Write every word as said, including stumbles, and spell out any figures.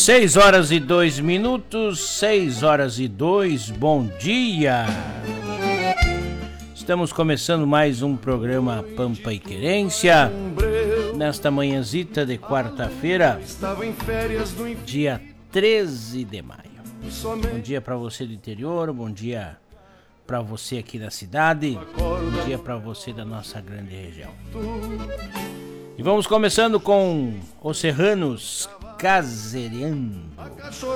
Seis horas e dois minutos, seis horas e dois, bom dia! Estamos começando mais um programa Pampa e Querência, nesta manhãzita de quarta-feira, dia treze de maio. Bom dia para você do interior, bom dia para você aqui da cidade, bom dia para você da nossa grande região. E vamos começando com Os Serranos Casereando.